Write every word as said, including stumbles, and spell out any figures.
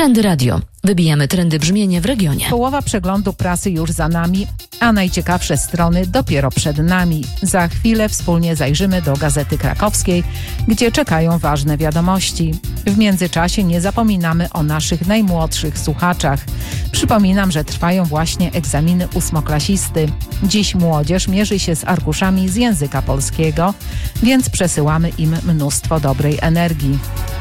Trendy Radio. Wybijamy trendy brzmienie w regionie. Połowa przeglądu prasy już za nami, a najciekawsze strony dopiero przed nami. Za chwilę wspólnie zajrzymy do Gazety Krakowskiej, gdzie czekają ważne wiadomości. W międzyczasie nie zapominamy o naszych najmłodszych słuchaczach. Przypominam, że trwają właśnie egzaminy ósmoklasisty. Dziś młodzież mierzy się z arkuszami z języka polskiego, więc przesyłamy im mnóstwo dobrej energii.